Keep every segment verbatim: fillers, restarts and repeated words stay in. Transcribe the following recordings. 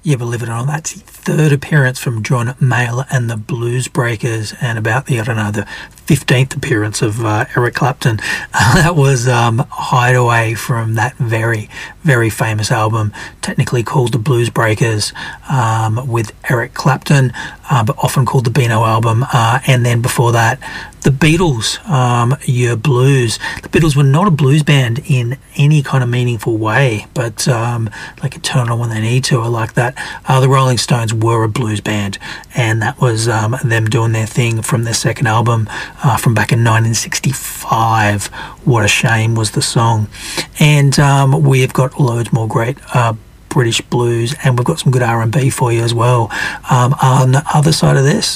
Yeah, believe it or not, that's the third appearance from John Mayall and the Blues Breakers, and about the, I don't know, the fifteenth appearance of uh, Eric Clapton. Uh, that was um, Hideaway from that very, very famous album, technically called the Blues Breakers, um, with Eric Clapton, uh, but often called the Beano album. Uh, and then before that, the Beatles, um, Your Blues. The Beatles were not a blues band in any kind of meaningful way, but um, like Turn On When They Need To, or like that. Uh, the Rolling Stones were a blues band, and that was um, them doing their thing from their second album uh, from back in nineteen sixty-five. What a Shame was the song. And um, we've got loads more great uh, British blues, and we've got some good R and B for you as well. Um, on the other side of this,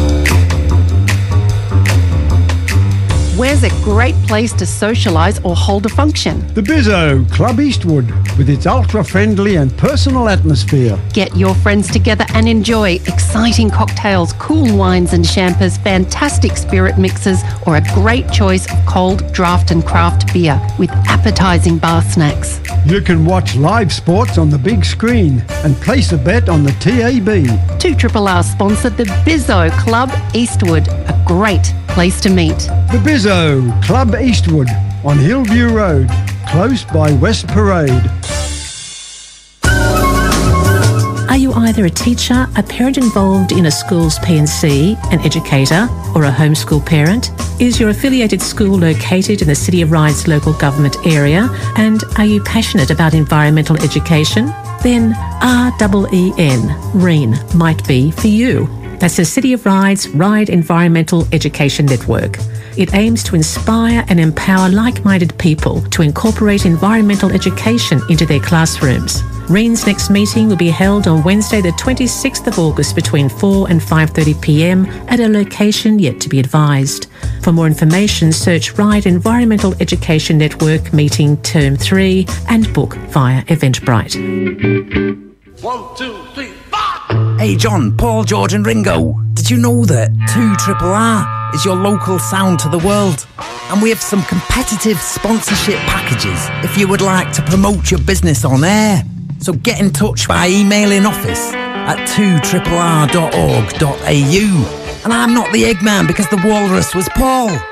where's a great place to socialise or hold a function? The Bizzo, Club Eastwood, with its ultra-friendly and personal atmosphere. Get your friends together and enjoy exciting cocktails, cool wines and champers, fantastic spirit mixes, or a great choice of cold draft and craft beer with appetising bar snacks. You can watch live sports on the big screen and place a bet on the T A B. two R R sponsor the Bizzo Club Eastwood, a great place to meet. The Bizzo, Club Eastwood, on Hillview Road, close by West Parade. Are you either a teacher, a parent involved in a school's P and C, an educator, or a homeschool parent? Is your affiliated school located in the City of Ryde's local government area? And are you passionate about environmental education? Then R E E N, R E E N, might be for you. That's the City of Ryde's Ryde Environmental Education Network. It aims to inspire and empower like-minded people to incorporate environmental education into their classrooms. R E E N's next meeting will be held on Wednesday the twenty-sixth of August between four and five thirty p m at a location yet to be advised. For more information, search Ryde Environmental Education Network Meeting Term three and book via Eventbrite. One, two, three, four! Hey John, Paul, George and Ringo, did you know that two R R R is your local sound to the world? And we have some competitive sponsorship packages if you would like to promote your business on air. So get in touch by emailing office at two R R R dot org dot a u. And I'm not the Eggman because the walrus was Paul.